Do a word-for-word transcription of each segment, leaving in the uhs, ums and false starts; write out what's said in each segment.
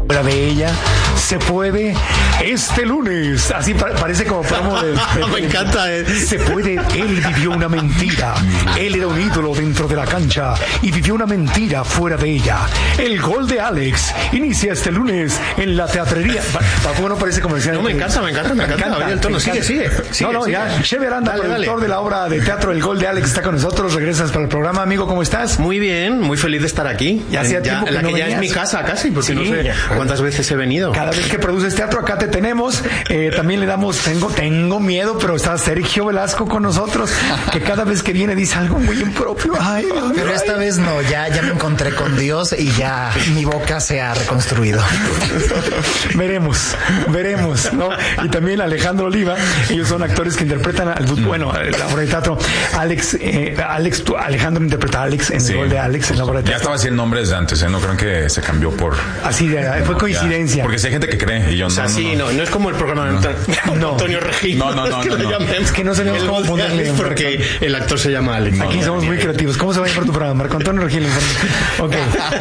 fuera de ella se puede este lunes. Así pa- parece como promo de, de, Me encanta. Eh. Se puede. Él vivió una mentira. Él era un ídolo dentro de la cancha y vivió una mentira fuera de ella. El gol de Alex inicia este lunes en la teatrería. Tampoco no parece comercial. No, me encanta, me encanta, me encanta. Oye, el tono. Sigue, sigue, sigue. No, no, sigue. ya. Cheve Aranda, Dale, productor dale. de la obra de teatro El Gol de Alex, está con nosotros. Regresas para el programa, amigo. ¿Cómo estás? Muy bien, muy feliz de estar aquí. Ya hacía en, tiempo que en la no que ya venías. es mi casa casi, porque Sí. no sé cuántas veces he venido. Cada vez que produces teatro, acá te tenemos. Eh, también le damos, tengo, tengo miedo, pero está Sergio Velasco con nosotros, que cada vez que viene dice algo muy impropio. Ay, Dios mío, Pero esta ay. vez no, ya, ya me encontré con Dios y ya mi boca se ha reconstruido. Veremos, veremos, ¿no? Y también Alejandro Oliva, ellos son actores que interpretan, al, bueno, la obra de teatro. Alex, eh, Alex, tú, Alejandro interpreta a Alex en Sí. El Gol de Alex en la obra de Ya teatro. estaba así el nombre desde antes, ¿eh? No creo que se cambió por... Así de, fue coincidencia. Ya. Porque si hay gente que cree y yo O sea, no, no, sí, no. no, no es como el programa de Antonio, No. Antonio Regino. No, no, no, es que no, lo no. llamen Es que no sabemos el cómo gol de ponerle Alex un porque el actor se llama Alex. Aquí No, somos muy creativos. ¿Cómo se va a llamar tu programa? Marco Antonio Regil. Ok.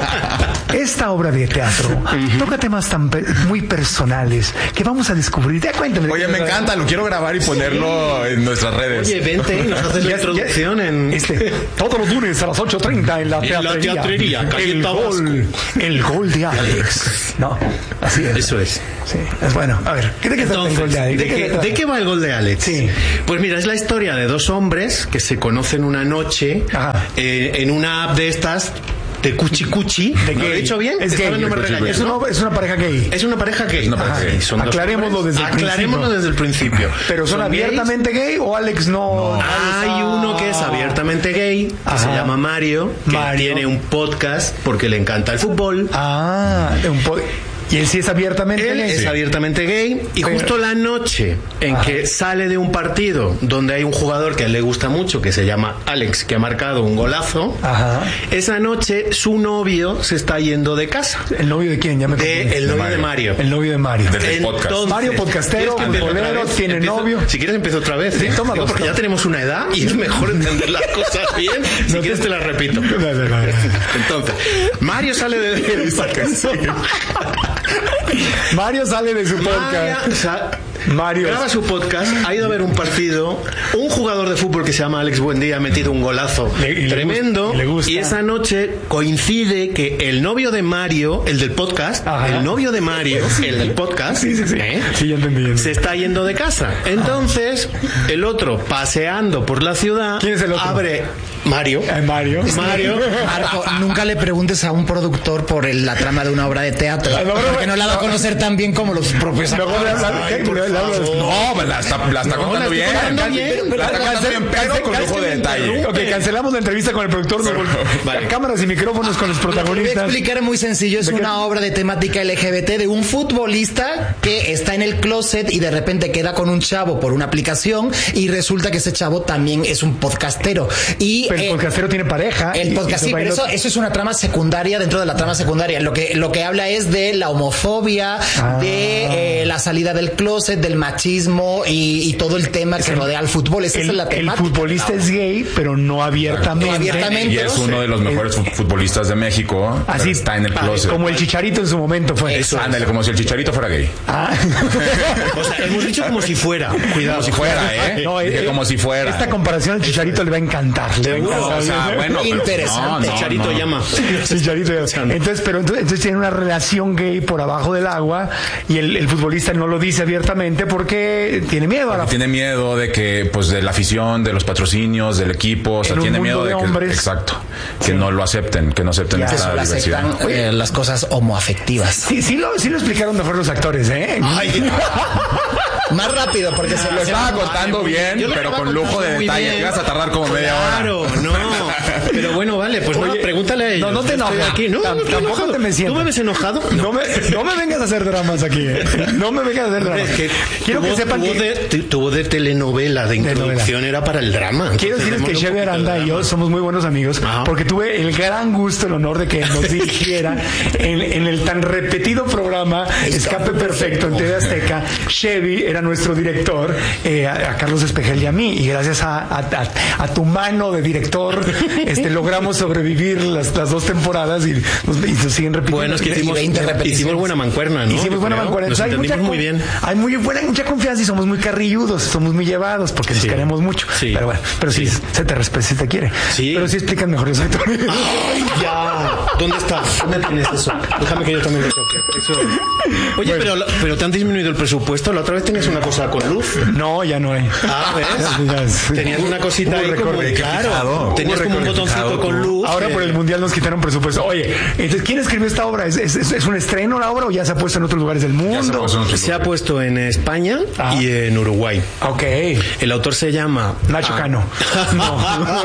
Esta obra de teatro toca temas tan pe- muy personales que vamos a descubrir. Ya cuéntame. Oye, me encanta, lo quiero grabar y ponerlo en nuestras redes. Oye, vente y nos haces la Ya- introducción ya- en... Este, todos los lunes a las ocho treinta en la En teatrería. la teatrería, calle el Tabasco. gol, el gol de Alex. No, así es. Eso es. Sí, es bueno. A ver, ¿qué de qué trata el Entonces, gol de Alex? ¿de qué, trata? de qué va el gol de Alex? Sí. Pues mira, es la historia de dos hombres que se conocen una noche Ajá. eh, en una app de estas de cuchi cuchi. De ¿Lo gay. he dicho bien? Es Esta gay. vez no me De cuchi regañes, Es ¿no? una, es una pareja gay. Es una pareja gay. Es una pareja Ajá, gay. y son dos Aclarémoslo hombres. desde el Aclarémoslo principio. desde el principio. Pero son, gays. abiertamente gay o Alex no. no Hay está- uno que es abiertamente gay, que Ajá. se llama Mario, que Mario. tiene un podcast porque le encanta el fútbol. Ah, un po- y él sí es abiertamente Él gay. es abiertamente gay y Pero- justo la noche en Ajá. que sale de un partido donde hay un jugador que a él le gusta mucho, que se llama Alex, que ha marcado un golazo, Ajá. esa noche su novio se está yendo de casa. ¿El novio de quién? Ya me De, confundí. el novio Mario. de Mario. Eh, El novio de Mario. Del el podcast. Entonces, Mario podcastero, ¿quieres que empiece otra futbolero, vez? tiene Empiezo- novio. Si quieres empiezo otra vez. Sí, toma Digo, dos, porque toma. ya tenemos una edad y es mejor entender las cosas bien. Si No quieres te- te las repito. Dale, dale, dale. Entonces, Mario sale de... Mario sale de su Mario, podcast. sa- Mario. graba su podcast, ha ido a ver un partido, un jugador de fútbol que se llama Alex Buendía ha metido un golazo Le- y le tremendo gusta, y le gusta. y esa noche coincide que el novio de Mario, el del podcast, Ajá. el novio de Mario, el del podcast, Sí, sí, sí. ¿eh? Sí, ya entendí. ya entendí. se está yendo de casa. Entonces, el otro paseando por la ciudad, ¿Quién es el otro? abre Mario. Eh, Mario. Mario. Marco, nunca le preguntes a un productor por el- la trama de una obra de teatro, Ah, no, no, porque no la va a conocer tan bien como los propios Luego le actores. habla- Ay, ¿qué? por Le habla- favor. No, pues la está, la está No, contando la estoy bien. contando La- bien. La está contando bien, pero con lujo de detalle. Ok, cancelamos la entrevista con el productor. nos vol- Vale. Cámaras y micrófonos con los Lo voy a protagonistas. explicar muy sencillo. Es ¿De qué? una obra de temática L G B T de un futbolista que está en el closet y de repente queda con un chavo por una aplicación y resulta que ese chavo también es un podcastero. Y Pero el eh, podcastero tiene pareja. el y- podcast, y sí, su pero bailo- eso, eso es una trama secundaria dentro de la trama secundaria. Lo que, lo que habla es de la homofobia, Ah. de eh, la salida del closet, del machismo y, y todo el tema que rodea al fútbol. Esa el, es la el temática. futbolista es gay, pero no abiertamente. No abiertamente. Y es uno de los mejores fu- futbolistas de México. pero Así está en el ah, closet. Como el Chicharito en su momento fue. Eso. Ándale, como si el Chicharito fuera gay. Ah. O sea, hemos dicho como si fuera. Cuidado. Como si fuera, ¿eh? No, Dije eh, como si fuera. Esta comparación al Chicharito le va a encantar. Le va a encantar. O sea, bueno, pero- Interesante. no, no, Chicharito no. llama. Chicharito. Entonces, pero entonces, entonces tiene una relación gay por abajo del agua y el, el futbolista no lo dice abiertamente porque tiene miedo a la Tiene miedo de que, pues, de la afición, de los patrocinios, del equipo. O sea, En un tiene mundo miedo de, de que, hombres. exacto, que no lo acepten, que no acepten Ya. Que esta solo diversidad. aceptan eh, las cosas homoafectivas. Sí, sí lo, sí lo explicaron mejor los actores, ¿eh? Más rápido, porque se Lo lo estaba contando bien, Yo lo pero estaba con lujo de contando muy detalle. bien. Te ibas a tardar como media hora. Claro, no. Pero bueno, vale, pues no, Oye, pregúntale a ellos. no, no te Yo estoy enojes. aquí. No, Tam- no estoy tampoco enojado. te me sientas. ¿Tú me ves enojado? No me, no me vengas a hacer dramas aquí, ¿eh? No me vengas a hacer Hombre, dramas. es que Quiero tu que voz- sepan tu voz que... de, tu- tu voz de telenovela, de introducción era para el drama. Quiero Entonces, decirles que démosle un Cheve poquito de Aranda y yo drama. somos muy buenos amigos Ajá. porque tuve el gran gusto, el honor de que nos dirigiera en, en el tan repetido programa Escape Perfecto en T V Azteca. Chevy era nuestro director, eh, a, a Carlos Espejel y a mí, y gracias a, a, a, a tu mano de director este, logramos sobrevivir las, las dos temporadas y nos, y nos siguen repitiendo. Bueno, es que hicimos, hicimos buena mancuerna, ¿no? Hicimos buena mancuerna. Nos hay entendimos mucha, muy bien. Hay muy buena, mucha confianza y somos muy carrilludos, somos muy llevados porque nos Sí. queremos mucho. Sí. Pero bueno, pero sí, Sí. se te respeta si te quiere. Sí. Pero sí explican mejor eso. ¡Ay, ya! ¿Dónde está? ¿Dónde tienes eso? Déjame que yo también lo toque. Eso. Oye, Bueno. pero, pero te han disminuido el presupuesto. La otra vez tenías una cosa con luz. No, ya no hay. Ah, ¿ves? Ya, ya, sí. Tenías una cosita Hubo ahí como, recorte, qué claro, picado. tenías Hubo como un recorte botoncito picado, con tú. luz. Ahora que- por el mundial nos quitaron presupuesto. Oye, entonces ¿quién escribió esta obra? ¿Es, es, es un estreno la obra o ya se ha puesto en otros lugares del Ya se mundo? puso en otro Se ha lugar. puesto en España Ah. y en Uruguay. Ok. El autor se llama Nacho Cano. No.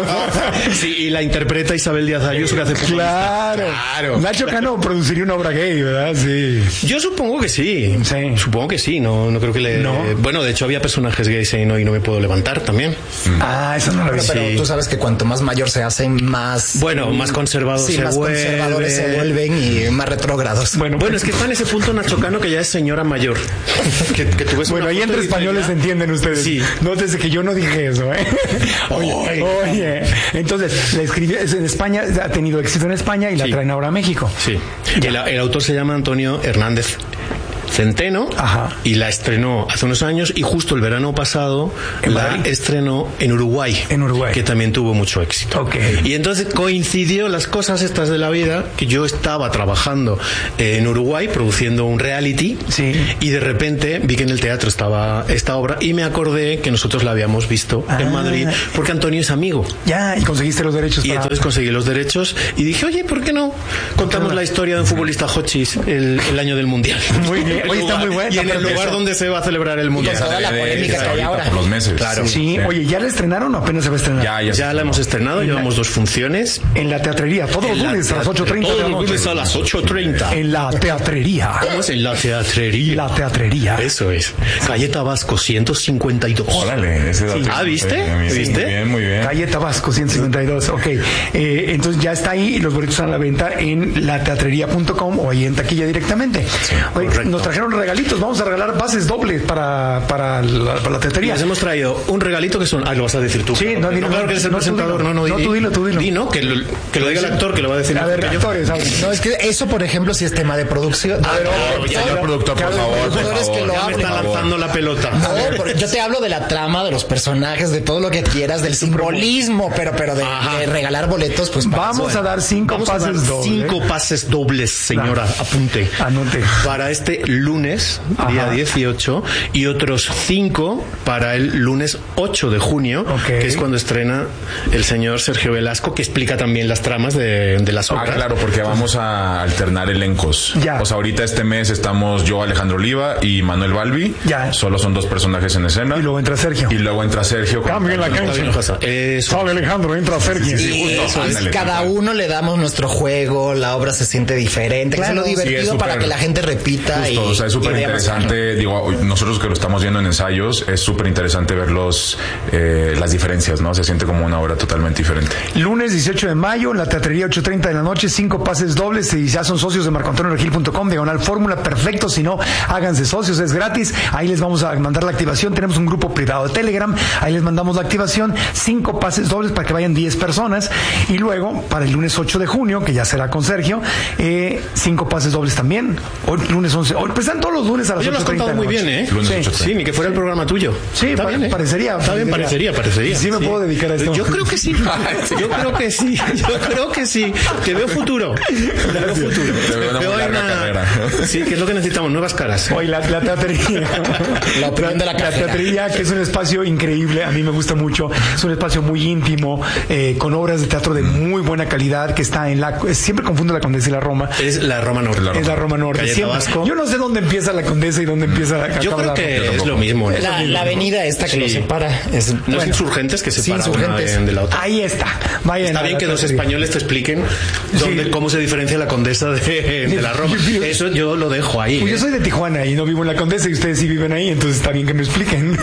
Sí, y la interpreta Isabel Díaz Ayuso, que hace poco. Claro. Claro. Nacho Cano produciría una obra gay, ¿verdad? Sí. Yo supongo que sí. Sí. Supongo que sí. No, no creo que le. No. Bueno, de hecho había personajes gays en Hoy No Me Puedo Levantar también. Ah, eso no lo vi. Pero Sí. tú sabes que cuanto más mayor se hacen, más... Bueno, más conservados sí, se más vuelven. conservadores se vuelven y más retrógrados. Bueno, Bueno, es que está en ese punto Nacho Cano que ya es señora mayor. Que, que tú ves Bueno, una ahí foto entre y dices, españoles ya. entienden ustedes. Sí. Nótese que yo no dije eso, ¿eh? Oye, Ay. oye. Entonces, la escribió es en España, ha tenido éxito en España y la Sí. traen ahora a México. Sí. El, el autor se llama Antonio Hernández Centeno. Ajá. Y la estrenó hace unos años y justo el verano pasado ¿En la Madrid? estrenó en Uruguay. En Uruguay. Que también tuvo mucho éxito. Ok. Y entonces coincidió las cosas estas de la vida, que yo estaba trabajando en Uruguay produciendo un reality. Sí. Y de repente vi que en el teatro estaba esta obra y me acordé que nosotros la habíamos visto Ah. en Madrid porque Antonio es amigo. Ya, y conseguiste los derechos Y para... entonces conseguí los derechos y dije, oye, ¿por qué no contamos la historia de un futbolista hochis el, el año del Mundial? Muy bien. El Oye, está lugar- muy buena, Y en el pero lugar eso- donde se va a celebrar el Mundial. toda la De- polémica que hay ahorita ahora. por los meses. Claro. Sí, oye, ¿ya la estrenaron o apenas se va a estrenar? Ya, ya. Ya la hemos estrenado, llevamos dos funciones. En la teatrería, todos los En la lunes a las teat- ocho treinta de Todos la los noche. lunes a las ocho treinta. En la teatrería. ¿Cómo es? En la teatrería. La teatrería. Eso es. Calle Tabasco, ciento cincuenta y dos. Órale, ese dato. Ah, ¿viste? Sí, ¿Viste? Muy bien, muy bien. Calle Tabasco ciento cincuenta y dos, ok. Eh, entonces ya está ahí y los boletos están a la venta en lateatrería punto com o ahí en taquilla directamente. Oye, correcto. nos trajeron regalitos, vamos a regalar pases dobles para, para, la, para la teatrería. Les hemos traído un regalito que son. Ah, lo vas a decir tú. Sí, claro. no, dilo, claro que eres el no, tú presentador. dilo. No, no, No, di- tú dilo, tú dilo. Di, ¿no? Que lo, que lo diga el actor, que lo va a decir A mejor ver, que yo. actores, a ver. No, es que eso, por ejemplo, sí es tema de producción. A ver, Ah, ya, Señor productor, por hable, favor, por productores que favor. lo Ya me hablen, está por favor. lanzando la pelota. No, porque yo te hablo de la trama, de los personajes, de todo lo que quieras, del simbolismo, pero, pero de, Ajá. de regalar boletos, pues para Vamos eso. a dar cinco Vamos a dar pases dobles. cinco pases dobles, señora. Apunte. Anote. Para este lunes, día Ajá. dieciocho, y otros cinco para el lunes ocho de junio, Ok. que es cuando estrena el señor Sergio Velasco, que explica también las tramas de, de las Ah, obras. claro, porque vamos a alternar elencos. Ya. O sea, ahorita este mes estamos yo, Alejandro Oliva y Manuel Balbi. Ya. Solo son dos personajes en escena. Y luego entra Sergio. Y luego entra Sergio. con- Cambio en la Está cancha. bien, pasa. Eso. Sale Alejandro, entra Sergio. Sí, justo. y Ándale, cada total. uno le damos nuestro juego, la obra se siente diferente, Claro. que es lo Sí, divertido es súper- para que la gente repita. Justo, y, o sea, es súper y vea más. interesante. Digo, hoy- nosotros que lo estamos viendo en ensayos, es súper interesante ver los, eh, las diferencias, ¿no? Se siente como una obra totalmente diferente. Lunes dieciocho de mayo, en la teatrería ocho treinta de la noche, cinco pases dobles. Si ya son socios de marco antonio regil punto com, diagonal fórmula, perfecto. Si no, háganse socios, es gratis. Ahí les vamos a mandar la activación. Tenemos un grupo privado de Telegram. Ahí les mandamos la activación. Cinco pases dobles para que vayan diez personas. Y luego, para el lunes ocho de junio, que ya será con Sergio, eh, cinco pases dobles también. Hoy, lunes once. Hoy, pues están todos los lunes a las Oye, lo ocho has treinta contado de la muy noche. bien, ¿eh? Lunes Sí. ocho treinta. Sí, ni que fuera el programa tuyo. Sí, Está pa- bien, ¿eh? parecería, Está bien, parecería, parecería. Sí me puedo dedicar a esto. Yo creo que sí. Yo creo que sí. Yo creo que sí. Te veo futuro. Te veo futuro. Te veo una muy Veo larga una- carrera. Sí, que es lo que necesitamos, nuevas caras. Hoy la, la teatrería. La opinión de la carrera. teatrería, que es un espacio increíble, a mí me gusta mucho. Es un espacio muy íntimo, eh, con obras de teatro de muy buena calidad, que está en la... Siempre confundo la Condesa y la Roma. Es la Roma Norte. La Es la Roma Norte. Calle Siempre. Tabasco. Yo no sé dónde empieza la Condesa y dónde empieza la Yo acaba creo la que Roma. es lo mismo. ¿no? La, la avenida esta que Sí. lo separa es No es bueno, Insurgentes que Sí, separa una Insurgentes. de, de la otra. Ahí está. Vayan Está a bien la que dos teatrería. españoles te expliquen dónde, Sí. cómo se diferencia la condesa de, de la Roma. Eso yo lo dejo ahí. Pues ¿eh? yo soy de Tijuana y no vivo en la Condesa y ustedes sí viven ahí, entonces está bien que me expliquen.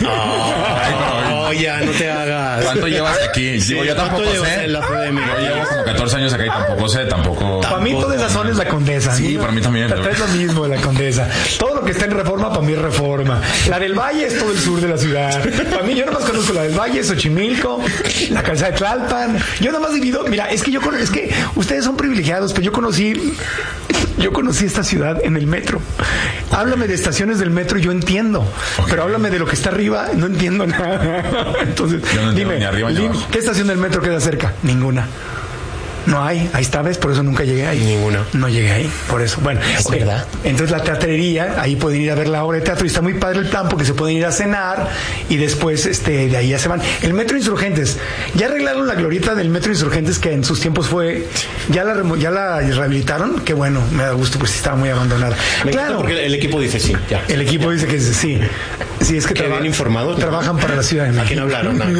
Oh, ya, no te hagas. ¿Cuánto llevas aquí? Digo, yo ¿cuánto tampoco llevas sé. en la C D M? Yo llevo como catorce años acá y tampoco sé, tampoco. Para mí toda esa zona es la Condesa. Sí, ¿no? para mí también, la Es lo verdad. mismo la Condesa. Todo lo que está en Reforma, para mí es Reforma. La del Valle es todo el sur de la ciudad. Para mí, yo nomás conozco la del Valle, Xochimilco, la calzada de Tlalpan. Yo nomás divido, mira, es que yo conozco, es que ustedes son privilegiados, pero yo conocí, yo conocí esta ciudad en el metro. Háblame de estaciones del metro y yo entiendo, okay. Pero háblame de lo que está arriba, no entiendo nada. Entonces, no dime, ni arriba, ni dime ¿qué estación del metro queda cerca? Ninguna. No hay, ahí está, ¿ves? Por eso nunca llegué ahí. Ninguna. No llegué ahí, por eso. Bueno, es okay. Verdad. Entonces la teatrería, ahí pueden ir a ver la obra de teatro y está muy padre el plan porque se pueden ir a cenar y después este de ahí ya se van. El Metro Insurgentes, ya arreglaron la glorieta del Metro Insurgentes que en sus tiempos fue, ya la ya la rehabilitaron, que bueno, me da gusto, pues estaba muy abandonada. Me claro, porque el equipo dice sí, ya. El equipo ya. dice que sí. Sí, es que traba- bien informados. Trabajan ¿no? para la Ciudad de México. Aquí no hablaron. No.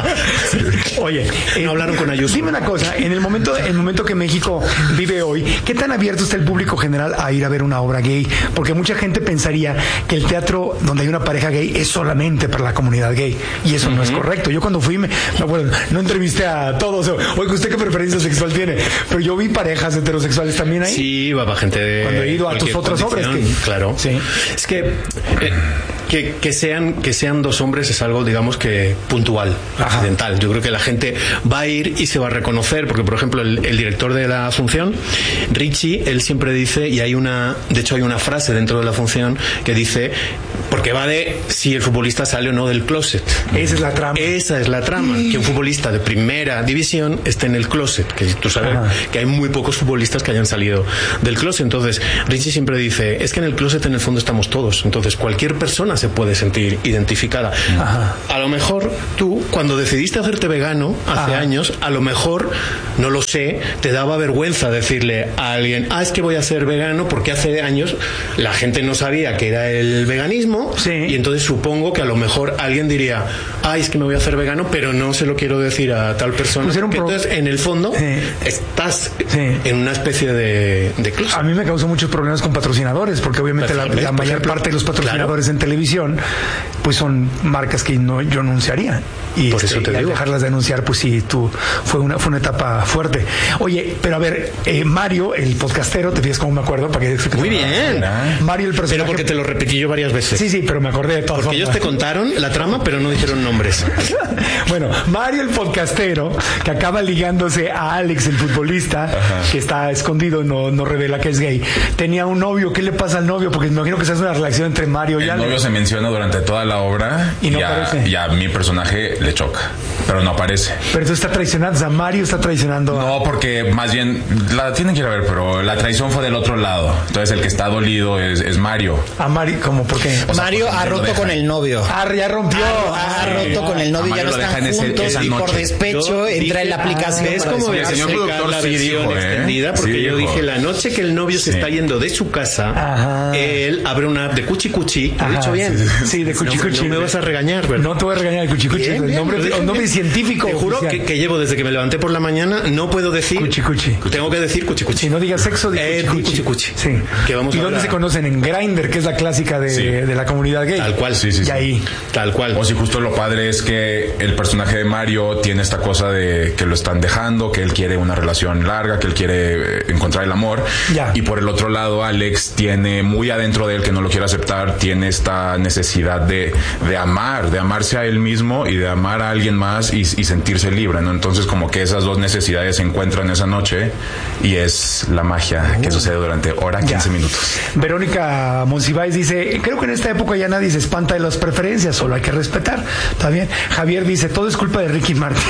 Oye, no eh, hablaron con Ayuso. Dime una cosa, en el momento, en el momento que México vive hoy, ¿qué tan abierto está el público general a ir a ver una obra gay? Porque mucha gente pensaría que el teatro donde hay una pareja gay es solamente para la comunidad gay y eso uh-huh. no es correcto. Yo cuando fui, me, me acuerdo, no entrevisté a todos. Oye, ¿usted qué preferencia sexual tiene? Pero yo vi parejas heterosexuales también ahí. Sí, va para gente de cuando he ido a tus otras obras. Que, claro. Sí. Es que eh, que, que sean que sean dos hombres es algo, digamos que puntual, Ajá. accidental. Yo creo que la gente va a ir y se va a reconocer, porque por ejemplo el, el director de la función, Richie, él siempre dice, y hay una, de hecho hay una frase dentro de la función que dice, porque va de si el futbolista sale o no del closet. Esa es la trama. Esa es la trama, que un futbolista de primera división esté en el closet, que tú sabes Ajá. que hay muy pocos futbolistas que hayan salido del closet. Entonces Richie siempre dice, es que en el closet en el fondo estamos todos, entonces cualquier persona se puede sentir identificada. Ajá. A lo mejor tú, cuando decidiste hacerte vegano hace Ajá. años, a lo mejor, no lo sé, te daba vergüenza decirle a alguien, ah, es que voy a ser vegano, porque hace años la gente no sabía que era el veganismo, sí. y entonces supongo que a lo mejor alguien diría, ah, es que me voy a hacer vegano, pero no se lo quiero decir a tal persona. Pues pro... Entonces, en el fondo, sí. estás sí. en una especie de, de closet. A mí me causó muchos problemas con patrocinadores, porque obviamente la, la mayor ejemplo, parte de los patrocinadores claro. en televisión pues son marcas que no yo anunciaría y, Por este, eso te y al digo. dejarlas de anunciar pues sí tú fue una fue una etapa fuerte. Oye, pero a ver, eh, Mario el podcastero, te fijas cómo me acuerdo para que muy bien ah, Mario el personaje, pero porque te lo repetí yo varias veces. Sí, sí, pero me acordé de todo. Porque ellos te contaron la trama pero no dijeron nombres. Bueno, Mario el podcastero que acaba ligándose a Alex el futbolista Ajá. que está escondido, no, no revela que es gay, tenía un novio. ¿Qué le pasa al novio? Porque me imagino que esa es una relación entre Mario y el Alex. El novio se menciona durante toda la obra y, no y, a, y a mi personaje le choca, pero no aparece. Pero tú estás traicionando, o sea, Mario está traicionando a... No, porque más bien la tienen que ir a ver, pero la traición fue del otro lado. Entonces el que está dolido es, es Mario. A Mario, ¿cómo? ¿Por qué? O sea, Mario ha roto con el novio. Ah, ya rompió. Ha, ha roto con el novio, ya no están juntos ese, y por despecho yo entra dije, en la aplicación. Es como el señor productor la sí dijo, ¿eh? extendida, porque sí, yo dijo. dije, la noche que el novio sí. se está yendo de su casa, Ajá. él abre una app de Cuchi Cuchi. ¿Lo he dicho bien? Sí, sí, sí de Cuchi no, Cuchi. No me vas a regañar, ¿verdad? No te voy a regañar, el Cuchi Cuchi. Bien, el nombre, bien, el nombre científico. Te juro que, que llevo desde que me levanté por la mañana, no puedo decir Cuchi Cuchi. Tengo que decir Cuchi Cuchi. Si no digas sexo, di eh, Cuchi Cuchi Cuchi. Sí. Que vamos ¿Y a dónde hablar? se conocen? En Grindr, que es la clásica de, sí. de la comunidad gay. Tal cual. Sí, sí, y sí. ahí. Tal cual. O si justo lo padre es que el personaje de Mario tiene esta cosa de que lo están dejando, que él quiere una relación larga, que él quiere encontrar el amor. Ya. Y por el otro lado, Alex tiene muy adentro de él, que no lo quiere aceptar, tiene esta necesidad de, de amar, de amarse a él mismo y de amar a alguien más y, y sentirse libre, ¿no? Entonces como que esas dos necesidades se encuentran esa noche y es la magia uh. que sucede durante hora, quince ya. minutos. Verónica Monsiváis dice, creo que en esta época ya nadie se espanta de las preferencias, solo hay que respetar. Está bien. Javier dice, todo es culpa de Ricky Martin.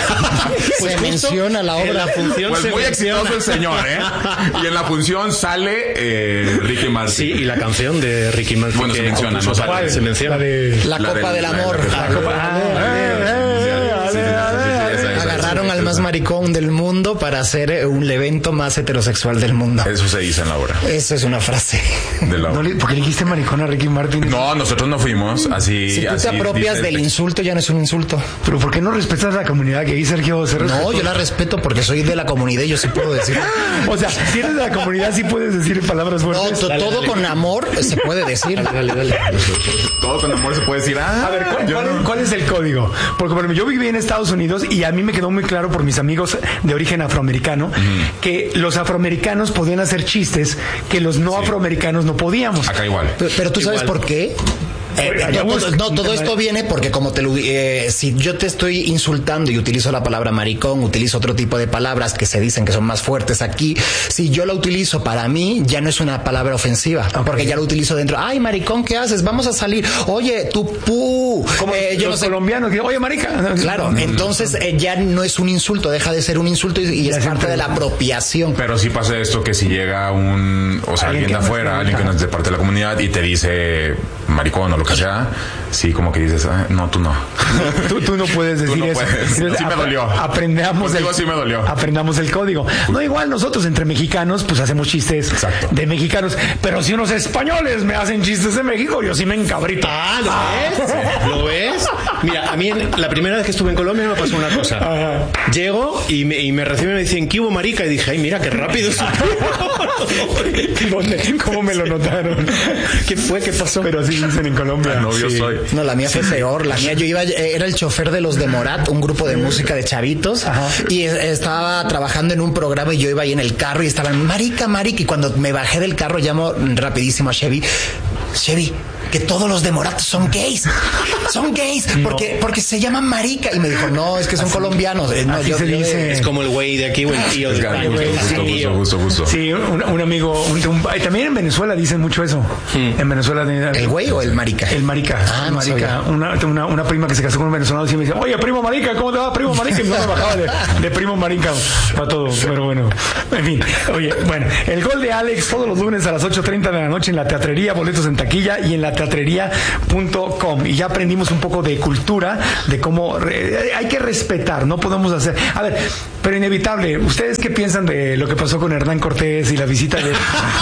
Pues se menciona la obra. En la función pues se muy menciona. exitoso el señor, ¿eh? Y en la función sale eh, Ricky Martin. Sí, y la canción de Ricky Martin. Bueno, se menciona, ¿no? ¿Cuál? Se menciona. La, de, la, la Copa del, del Amor. La, la Copa del Amor. Agarraron al más maricón del mundo para hacer un evento más heterosexual del mundo. Eso se dice en la obra. Eso es una frase. De la obra. ¿No le, ¿Por qué le dijiste maricón a Ricky Martin? No, nosotros no fuimos. Así. Si tú así te apropias del insulto, ya no es un insulto. Pero ¿por qué no respetas a la comunidad gay, Sergio? No, yo la respeto porque soy de la comunidad y yo sí puedo decir. O sea, si eres de la comunidad, sí puedes decir palabras fuertes. No, to, dale, todo dale. con amor se puede decir. Dale, dale, dale. Todo con amor se puede decir. Ah, a ver, ¿cuál, cuál, no. ¿cuál es el código? Porque bueno, yo viví en Estados Unidos y a mí me quedó muy claro porque por mis amigos de origen afroamericano, mm. que los afroamericanos podían hacer chistes que los no sí. afroamericanos no podíamos. Acá igual. Pero, pero tú sabes igual. por qué. Eh, no, todo, no, todo esto viene porque como te lo, eh, si yo te estoy insultando y utilizo la palabra maricón, utilizo otro tipo de palabras que se dicen que son más fuertes aquí, si yo la utilizo para mí, ya no es una palabra ofensiva, okay. porque ya lo utilizo dentro. Ay, maricón, ¿qué haces? Vamos a salir. Oye, tú, pu. Como eh, yo los no sé. colombianos, oye, marica. Claro, entonces eh, ya no es un insulto, deja de ser un insulto y, y es parte de la apropiación. Pero sí pasa esto que si llega un, o sea, alguien, alguien de afuera, alguien que no es de parte de la comunidad y te dice maricón o lo que sea, sí, como que dices, ah, no, tú no. tú, tú no puedes decir no eso. Puedes. Sí me dolió. Aprendamos el, sí me dolió. aprendamos el código. No, igual nosotros entre mexicanos, pues hacemos chistes Exacto. de mexicanos, pero si unos españoles me hacen chistes de México, yo sí me encabrito. Ah, ¿lo ah. ves? ¿Lo ves? Mira, a mí en, la primera vez que estuve en Colombia me pasó una cosa. Ajá. Llego y me, y me reciben y me dicen, ¿qué hubo, marica? Y dije, ay, mira, qué rápido. ¿Dónde? ¿Cómo me lo notaron? ¿Qué fue? ¿Qué pasó? Pero así dicen en Colombia. No, yo sí. soy. No, la mía fue sí. peor. La mía, yo iba, era el chofer de los de Morat, un grupo de música de chavitos. Ajá. Y estaba trabajando en un programa y yo iba ahí en el carro y estaban marica, marica. Y cuando me bajé del carro llamo rapidísimo a Chevy. Chevy, que todos los de Morat son gays. Son gays. Porque, no. porque se llaman marica. Y me dijo, no, es que son así, colombianos. No, yo, se dice. De, es como el güey de aquí o el tío de España. Gusto, gusto, gusto. Sí, un, un amigo. Un, un, también en Venezuela dicen mucho eso. Hmm. En Venezuela. De, ¿El güey o el marica? El marica. Ah, el marica. No una, una, una prima que se casó con un venezolano y me dice, oye, primo marica, ¿cómo te va, primo marica? Y no me bajaba de, de primo marica para todo. Pero bueno, en fin. Oye, bueno, el gol de Alex todos los lunes a las ocho treinta de la noche en la Teatrería, boletos en taquilla y en la teatrería punto com. Y ya aprendimos un poco de cultura, de cómo re, hay que respetar, no podemos hacer. A ver, pero inevitable. ¿Ustedes qué piensan de lo que pasó con Hernán Cortés y la visita de, de,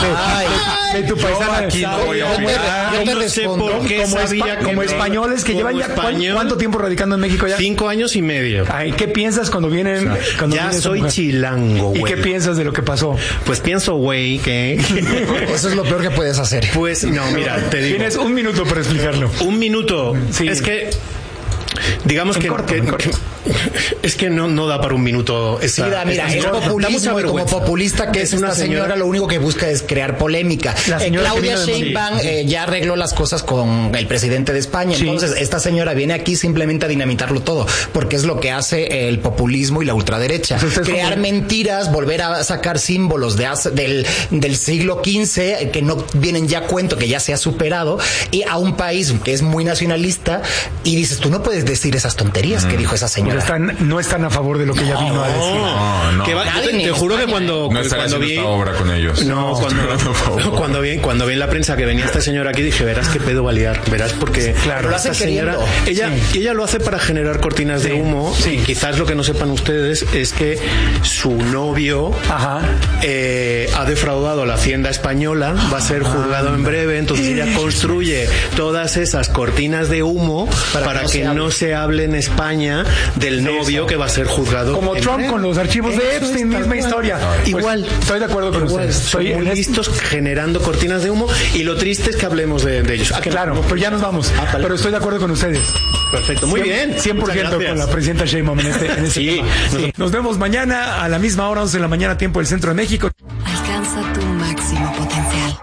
de, de, de tu paisana? Aquí no voy a opinar. Yo no sé por qué como, sabía espa, como españoles que llevan ya español, ¿cuánto tiempo radicando en México ya? Cinco años y medio. Ay, ¿qué piensas cuando vienen? O sea, cuando ya soy chilango, güey. ¿Y qué piensas de lo que pasó? Pues pienso, güey, que eso es lo peor que puedes hacer. Pues no, mira, te digo. Tienes un minuto para explicarlo. Un minuto. Sí. Es que digamos que, corto, que, que es que no, no da para un minuto. Esa, sí, da, mira, es populismo y como populista que es una señora, señora, lo único que busca es crear polémica. Eh, Claudia Sheinbaum sí. eh, ya arregló las cosas con el presidente de España. Sí. Entonces, esta señora viene aquí simplemente a dinamitarlo todo, porque es lo que hace el populismo y la ultraderecha. Entonces, crear como... mentiras, volver a sacar símbolos de hace, del, del siglo quince que no vienen ya a cuento, que ya se ha superado, y a un país que es muy nacionalista, y dices, tú no puedes decir esas tonterías mm. que dijo esa señora. Pues están, no están a favor de lo que ella no, vino a decir. No, no. Que va, te, te juro que cuando no cuando vi esta obra con ellos. No, cuando cuando vi cuando vi en la prensa que venía esta señora aquí dije, verás qué pedo va a liar, verás porque claro, lo hace señora, ella sí. ella lo hace para generar cortinas sí. de humo. Sí. Y quizás lo que no sepan ustedes es que su novio Ajá. Eh, ha defraudado a la Hacienda española, va a ser juzgado ah, en breve, entonces ella construye todas esas cortinas de humo para, para que, no, que se no se hable en España del novio Eso. que va a ser juzgado. Como Trump breve. Con los archivos de Epstein, misma historia. Pues, igual. Estoy de acuerdo con igual, ustedes. Estoy muy listos generando cortinas de humo y lo triste es que hablemos de, de ellos. Ah, claro, pero ya nos vamos. Ah, pero estoy de acuerdo con ustedes. Perfecto, muy bien. cien por ciento con la presidenta Sheinbaum en este, en este sí, tema. Sí. Nos vemos mañana a la misma hora, once de la mañana, tiempo del Centro de México. Alcanza tu máximo potencial.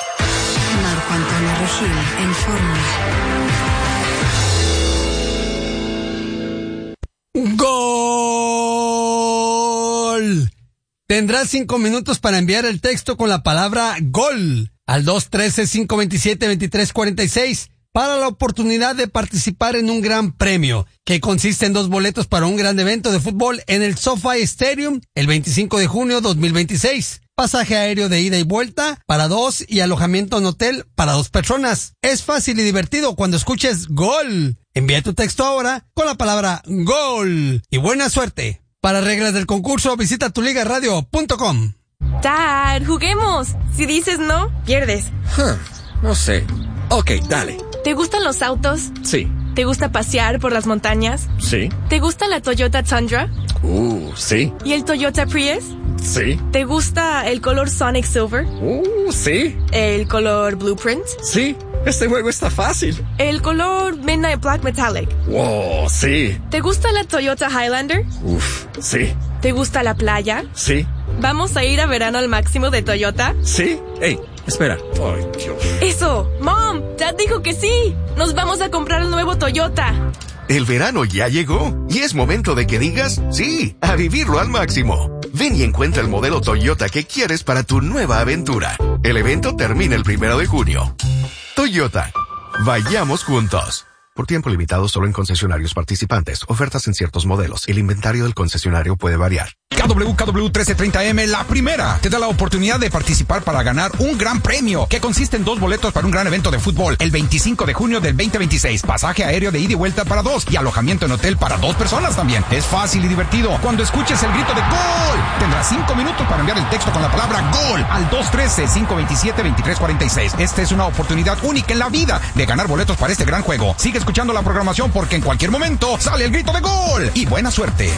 Marco Antonio Regil en Fórmula. ¡Gol! Tendrás cinco minutos para enviar el texto con la palabra GOL al dos uno tres, cinco dos siete, dos tres cuatro seis para la oportunidad de participar en un gran premio que consiste en dos boletos para un gran evento de fútbol en el SoFi Stadium el veinticinco de junio dos mil veintiséis. Pasaje aéreo de ida y vuelta para dos y alojamiento en hotel para dos personas. Es fácil y divertido cuando escuches GOL. Envía tu texto ahora con la palabra GOL y buena suerte. Para reglas del concurso, visita tu liga radio punto com. Dad, juguemos. Si dices no, pierdes. Huh, no sé. Ok, dale. ¿Te gustan los autos? Sí. ¿Te gusta pasear por las montañas? Sí. ¿Te gusta la Toyota Tundra? Uh, sí. ¿Y el Toyota Prius? Sí. ¿Te gusta el color Sonic Silver? Uh, sí. ¿El color Blueprint? Sí. Este juego está fácil. El color Midnight Black Metallic. Wow, sí. ¿Te gusta la Toyota Highlander? Uf, sí. ¿Te gusta la playa? Sí. ¿Vamos a ir a verano al máximo de Toyota? Sí. Ey, espera. Ay, Dios. Eso, Mom, Dad dijo que sí. Nos vamos a comprar el nuevo Toyota. El verano ya llegó y es momento de que digas sí, a vivirlo al máximo. Ven y encuentra el modelo Toyota que quieres para tu nueva aventura. El evento termina el primero de junio. Toyota, vayamos juntos. Por tiempo limitado solo en concesionarios participantes. Ofertas en ciertos modelos. El inventario del concesionario puede variar. K W K W trece treinta M, la primera, te da la oportunidad de participar para ganar un gran premio, que consiste en dos boletos para un gran evento de fútbol, el veinticinco de junio del veinte veintiséis, pasaje aéreo de ida y vuelta para dos, y alojamiento en hotel para dos personas también. Es fácil y divertido. Cuando escuches el grito de ¡Gol!, tendrás cinco minutos para enviar el texto con la palabra ¡Gol! Al dos uno tres, cinco dos siete, dos tres cuatro seis. Esta es una oportunidad única en la vida de ganar boletos para este gran juego. Sigue escuchando la programación porque en cualquier momento sale el grito de ¡Gol! Y buena suerte.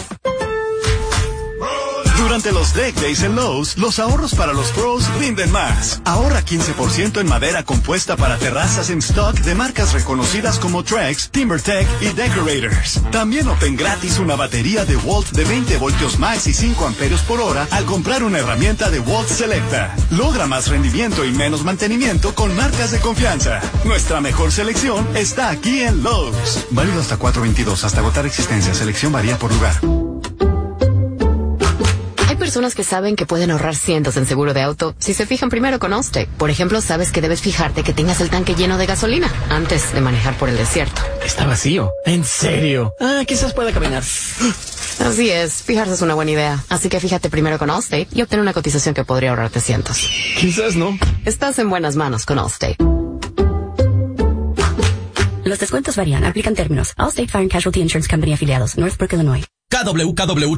Durante los Deck Days en Lowe's, los ahorros para los pros rinden más. Ahorra quince por ciento en madera compuesta para terrazas en stock de marcas reconocidas como Trex, TimberTech y Decorators. También obtén gratis una batería de Walt de veinte voltios max y cinco amperios por hora al comprar una herramienta de Walt Selecta. Logra más rendimiento y menos mantenimiento con marcas de confianza. Nuestra mejor selección está aquí en Lowe's. Válido hasta cuatro veintidós, hasta agotar existencia. Selección varía por lugar. Personas que saben que pueden ahorrar cientos en seguro de auto si se fijan primero con Allstate. Por ejemplo, sabes que debes fijarte que tengas el tanque lleno de gasolina antes de manejar por el desierto. Está vacío. ¿En serio? Ah, quizás pueda caminar. Así es, fijarse es una buena idea. Así que fíjate primero con Allstate y obtén una cotización que podría ahorrarte cientos. Quizás no. Estás en buenas manos con Allstate. Los descuentos varían. Aplican términos. Allstate Fire and Casualty Insurance Company afiliados. Northbrook, Illinois. K W K W